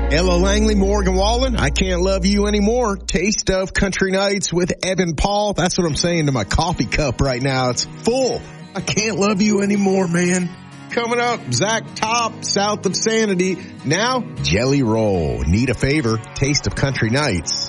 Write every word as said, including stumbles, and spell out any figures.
Ella Langley, Morgan Wallen, I Can't Love You Anymore. Taste of Country Nights with Evan Paul. That's what I'm saying to my coffee cup right now. It's full. I can't love you anymore, man. Coming up, Zach Top, South of Sanity. Now, Jelly Roll. Need a Favor. Taste of Country Nights.